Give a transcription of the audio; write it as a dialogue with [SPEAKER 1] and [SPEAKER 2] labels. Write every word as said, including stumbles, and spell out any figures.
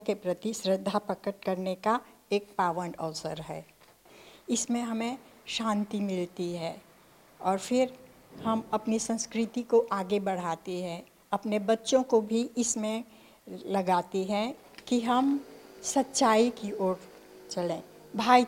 [SPEAKER 1] के प्रति श्रद्धा प्रकट करने का एक पावन अवसर है। इसमें हमें शांति मिलती है और फिर हम अपनी संस्कृति को आगे बढ़ाते हैं, अपने बच्चों को भी इसमें लगाते हैं कि हम सच्चाई की ओर चलें, भाई